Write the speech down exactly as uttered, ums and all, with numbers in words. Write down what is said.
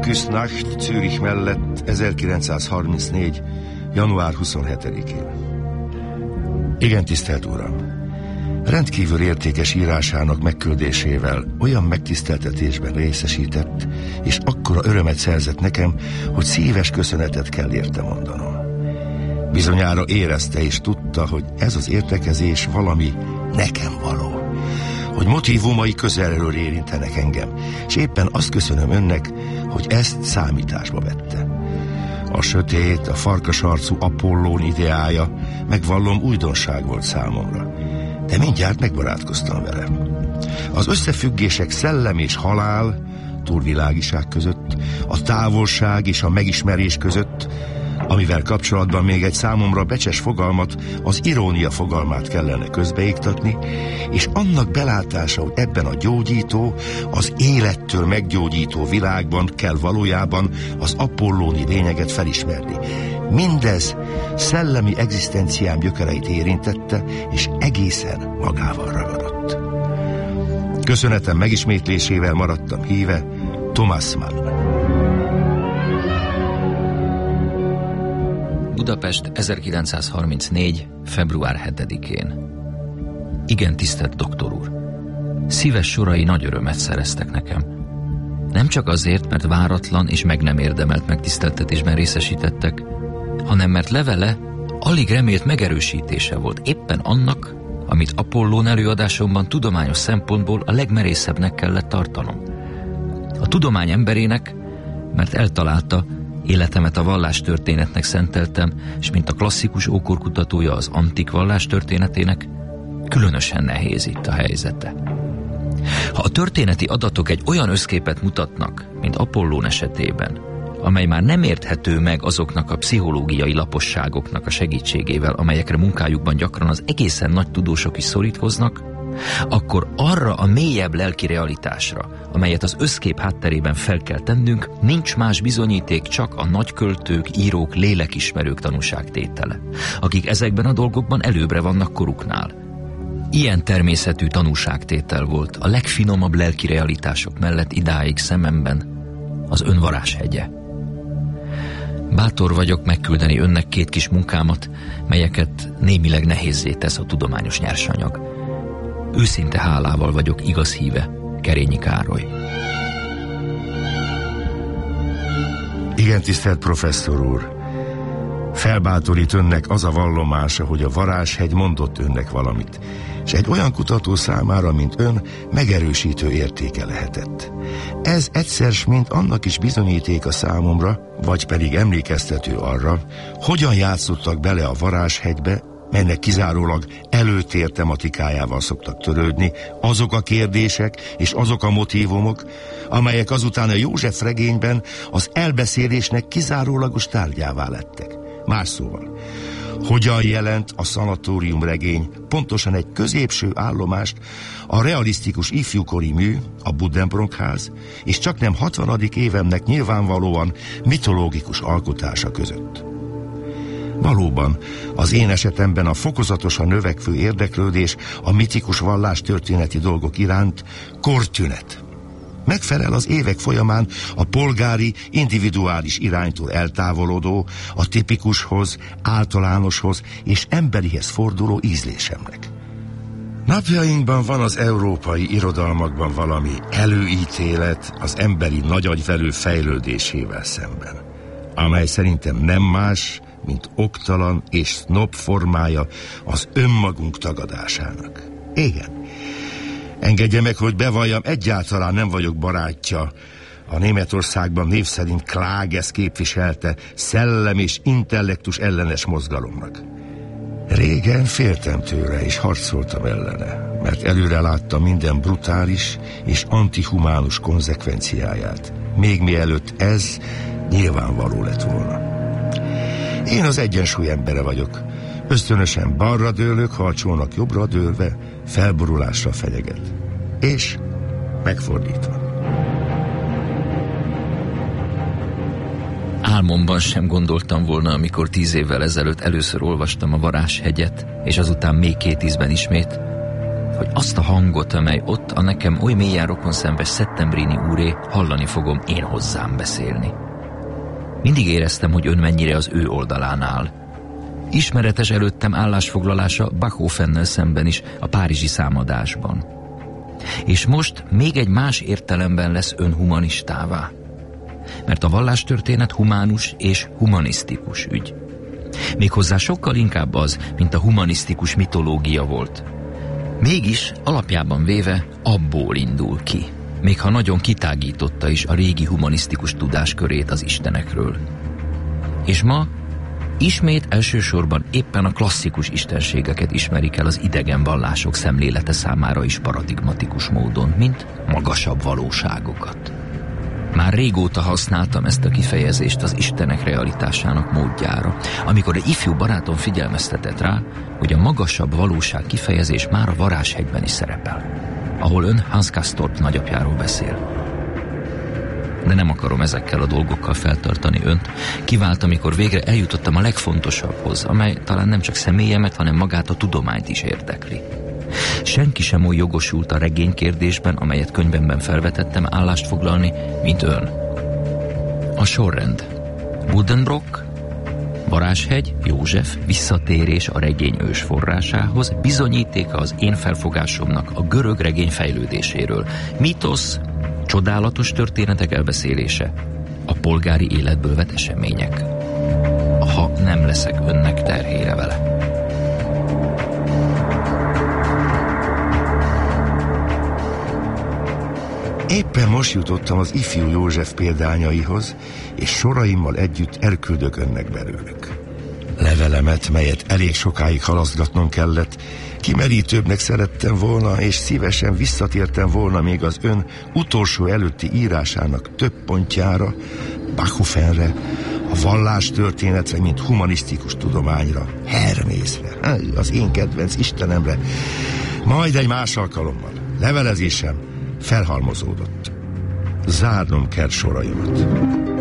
Küssnacht Zürich mellett ezerkilencszázharmincnégy. január huszonhetedikén. Igen, tisztelt Uram! Rendkívül értékes írásának megküldésével olyan megtiszteltetésben részesített, és akkora örömet szerzett nekem, hogy szíves köszönetet kell érte mondanom. Bizonyára érezte és tudta, hogy ez az értekezés valami nekem való, hogy motívumai közelről érintenek engem, és éppen azt köszönöm önnek, hogy ezt számításba vette. A sötét, a farkasarcú Apollón ideája, megvallom, újdonság volt számomra, de mindjárt megbarátkoztam vele. Az összefüggések szellem és halál, túlvilágiság között, a távolság és a megismerés között, amivel kapcsolatban még egy számomra becses fogalmat, az irónia fogalmát kellene közbeiktatni, és annak belátása, hogy ebben a gyógyító, az élettől meggyógyító világban kell valójában az apollóni lényeget felismerni. Mindez szellemi egzisztenciám gyökereit érintette, és egészen magával ragadott. Köszönetem megismétlésével maradtam híve Thomas Mann. Budapest, ezerkilencszázharmincnégy. február hetedikén. Igen, tisztelt doktor úr! Szíves sorai nagy örömet szereztek nekem. Nem csak azért, mert váratlan és meg nem érdemelt megtiszteltetésben részesítettek, hanem mert levele alig remélt megerősítése volt éppen annak, amit Apollón előadásomban tudományos szempontból a legmerészebbnek kellett tartanom. A tudomány emberének, mert eltalálta, életemet a vallástörténetnek szenteltem, és mint a klasszikus ókorkutatója az antik vallástörténetének, különösen nehéz itt a helyzete. Ha a történeti adatok egy olyan összképet mutatnak, mint Apollón esetében, amely már nem érthető meg azoknak a pszichológiai laposságoknak a segítségével, amelyekre munkájukban gyakran az egészen nagy tudósok is szorítkoznak, akkor arra a mélyebb lelki realitásra, amelyet az összkép hátterében fel kell tennünk, nincs más bizonyíték, csak a nagyköltők, írók, lélekismerők tanúságtétele, akik ezekben a dolgokban előbbre vannak koruknál. Ilyen természetű tanúságtétel volt a legfinomabb lelki realitások mellett idáig szememben az ön varázshegye. Bátor vagyok megküldeni önnek két kis munkámat, melyeket némileg nehézzé tesz a tudományos nyersanyag. Őszinte hálával vagyok, igaz híve, Kerényi Károly. Igen, tisztelt professzor úr! Felbátorít önnek az a vallomása, hogy a varázshegy mondott önnek valamit, és egy olyan kutató számára, mint ön, megerősítő értéke lehetett. Ez egyszer s mint annak is bizonyítéka számomra, vagy pedig emlékeztető arra, hogyan játszottak bele a varázshegybe, melynek kizárólag előtér tematikájával szoktak törődni, azok a kérdések és azok a motívumok, amelyek azután a József regényben az elbeszélésnek kizárólagos tárgyává lettek. Más szóval, hogyan jelent a szanatórium regény pontosan egy középső állomást a realisztikus ifjúkori mű, a Buddenbrock-ház, és csak nem hatvanadik évemnek nyilvánvalóan mitológikus alkotása között. Valóban, az én esetemben a fokozatosan növekvő érdeklődés a mitikus vallástörténeti dolgok iránt kortünet. Megfelel az évek folyamán a polgári, individuális iránytól eltávolodó, a tipikushoz, általánoshoz és emberihez forduló ízlésemnek. Napjainkban van az európai irodalmakban valami előítélet az emberi nagyagyvelő fejlődésével szemben, amely szerintem nem más, mint oktalan és sznob formája az önmagunk tagadásának. Igen. Engedje meg, hogy bevalljam, egyáltalán nem vagyok barátja a Németországban név szerint Klages képviselte szellem és intellektus ellenes mozgalomnak. Régen féltem tőle és harcoltam ellene, mert előre láttam minden brutális és antihumánus konzekvenciáját, még mielőtt ez nyilvánvaló lett volna. Én az egyensúly embere vagyok. Ösztönösen balra dőlök, ha a csónak jobbra dőlve felborulásra fenyeget. És megfordítva. Álmomban sem gondoltam volna, amikor tíz évvel ezelőtt először olvastam a Varázshegyet, és azután még két ízben ismét, hogy azt a hangot, amely ott a nekem oly mélyen rokonszenves Settembrini úré, hallani fogom én hozzám beszélni. Mindig éreztem, hogy ön mennyire az ő oldalán áll. Ismeretes előttem állásfoglalása Bachofennel szemben is a párizsi számadásban. És most még egy más értelemben lesz ön humanistává. Mert a vallástörténet humánus és humanisztikus ügy. Méghozzá sokkal inkább az, mint a humanisztikus mitológia volt. Mégis alapjában véve abból indul ki, még ha nagyon kitágította is a régi humanisztikus tudáskörét az istenekről. És ma ismét elsősorban éppen a klasszikus istenségeket ismerik el az idegen vallások szemlélete számára is paradigmatikus módon, mint magasabb valóságokat. Már régóta használtam ezt a kifejezést az istenek realitásának módjára, amikor egy ifjú barátom figyelmeztetett rá, hogy a magasabb valóság kifejezés már a Varázshegyben is szerepel, ahol ön Hans Castorp nagyapjáról beszél. De nem akarom ezekkel a dolgokkal feltartani önt. Kivált, amikor végre eljutottam a legfontosabbhoz, amely talán nem csak személyemet, hanem magát a tudományt is érdekli. Senki sem oly jogosult a regény kérdésben, amelyet könyvemben felvetettem, állást foglalni, mint ön. A sorrend: Buddenbrock, Varázshegy, József, visszatérés a regény ős forrásához, bizonyítéka az én felfogásomnak a görög regény fejlődéséről, mítosz, csodálatos történetek elbeszélése, a polgári életből vett események. Ha nem leszek önnek terhére vele. Éppen most jutottam az ifjú József példányaihoz, és soraimmal együtt elküldök önnek belőlük. Levelemet, melyet elég sokáig halaszgatnom kellett, kimerítőbbnek szerettem volna, és szívesen visszatértem volna még az ön utolsó előtti írásának több pontjára, Bachofenre, a vallástörténetre, mint humanisztikus tudományra, Hermészre, az én kedvenc istenemre, majd egy más alkalommal. Levelezésem felhalmozódott. Zárnom kell soraimat.